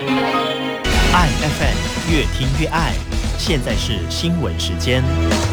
爱 FM 越听越爱，现在是新闻时间。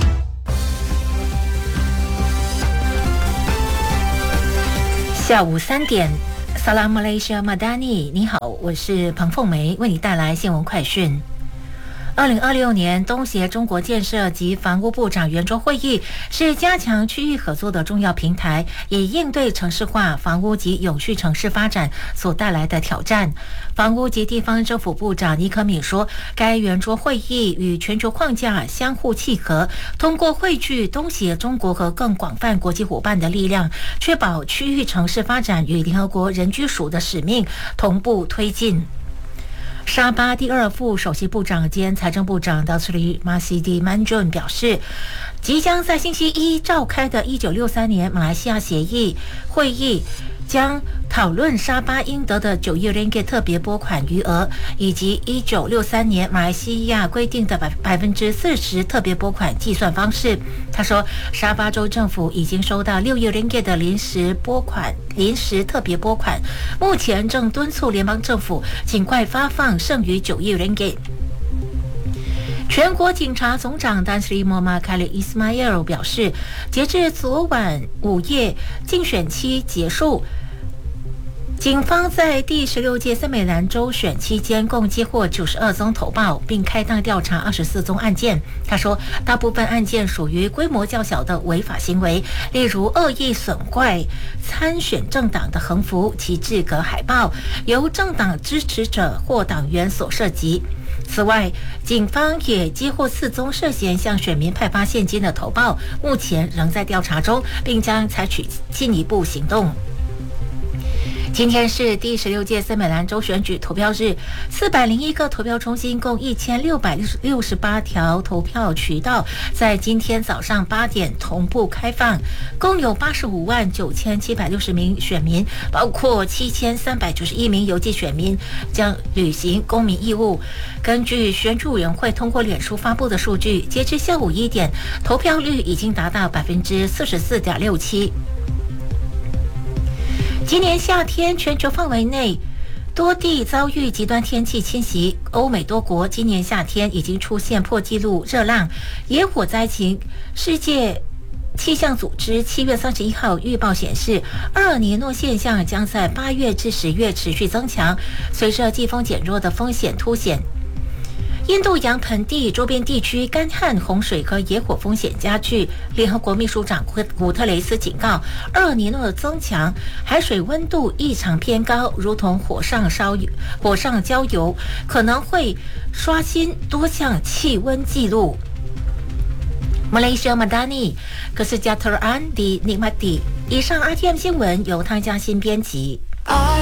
下午3点，萨拉马来西亚马达尼，你好，我是彭凤梅，为你带来新闻快讯。2026年东协中国建设及房屋部长圆桌会议是加强区域合作的重要平台，也应对城市化、房屋及永续城市发展所带来的挑战。房屋及地方政府部长尼可敏说，该圆桌会议与全球框架相互契合，通过汇聚东协、中国和更广泛国际伙伴的力量，确保区域城市发展与联合国人居署的使命同步推进。沙巴第2副首席部长兼财政部长 Datuk Masidi Manjun 表示，即将在星期一召开的1963年马来西亚协议会议将讨论沙巴应得的9亿 ringgit 特别拨款余额，以及1963年马来西亚规定的40%特别拨款计算方式。他说，沙巴州政府已经收到6亿 ringgit 的临时特别拨款，目前正敦促联邦政府尽快发放剩余9亿 ringgit。全国警察总长丹斯里莫马卡里伊斯马耶尔表示，截至昨晚午夜，竞选期结束，警方在第16届森美兰州选期间共接获92宗投报，并开档调查24宗案件。他说，大部分案件属于规模较小的违法行为，例如恶意损坏参选政党的横幅、旗帜和海报，由政党支持者或党员所涉及。此外，警方也接获4宗涉嫌向选民派发现金的投报，目前仍在调查中，并将采取进一步行动。今天是第16届森美兰州选举投票日，401个投票中心，共1668条投票渠道，在今天早上8点同步开放，共有859760名选民，包括7391名邮寄选民，将履行公民义务。根据选举委员会通过脸书发布的数据，截至下午1点，投票率已经达到44.67%。今年夏天，全球范围内多地遭遇极端天气侵袭，欧美多国今年夏天已经出现破纪录热浪、野火灾情。世界气象组织7月31号预报显示，厄尔尼诺现象将在8月至10月持续增强，随着季风减弱的风险凸显。印度洋盆地周边地区干旱、洪水和野火风险加剧。联合国秘书长古特雷斯警告，厄尔尼诺的增强，海水温度异常偏高，如同火上浇油，可能会刷新多项气温纪录。Malaysia Madani Kesejahteraan di Nikmati。以上 RTM 新闻由汤嘉欣编辑。